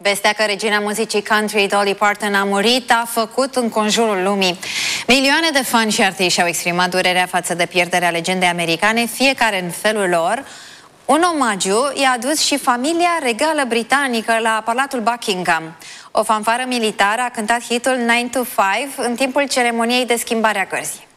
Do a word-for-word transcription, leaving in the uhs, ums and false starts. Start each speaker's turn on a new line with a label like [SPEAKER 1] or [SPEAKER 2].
[SPEAKER 1] Vestea că regina muzicii country Dolly Parton a murit a făcut înconjurul lumii. Milioane de fani și artiști au exprimat durerea față de pierderea legendei americane, fiecare în felul lor. Un omagiu i-a adus și familia regală britanică la Palatul Buckingham. O fanfară militară a cântat hitul nine to five în timpul ceremoniei de schimbare a cărzii.